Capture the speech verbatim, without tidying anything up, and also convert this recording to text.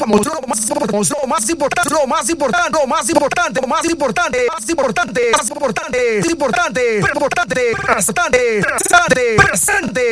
vamos, lo más importante, lo más importante, lo más importante, lo más importante, lo más importante, más importante, más importante, importante, importante, importante, presente, presente, presente.